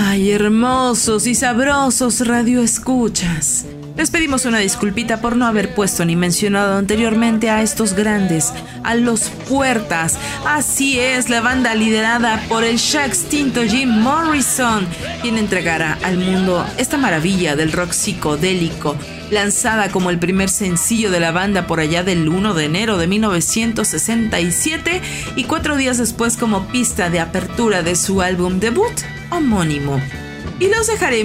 Ay, hermosos y sabrosos radioescuchas. Les pedimos una disculpita por no haber puesto ni mencionado anteriormente a estos grandes, a los Puertas. Así es, la banda liderada por el ya extinto Jim Morrison, quien entregará al mundo esta maravilla del rock psicodélico, lanzada como el primer sencillo de la banda por allá del 1 de enero de 1967 y 4 días después como pista de apertura de su álbum debut homónimo. Y los dejaré